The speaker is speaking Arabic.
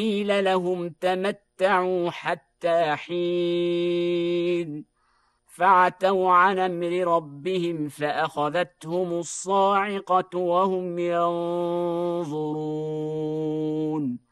قيل لهم تمتعوا حتى حين فعتوا عن أمر ربهم فأخذتهم الصاعقة وهم ينظرون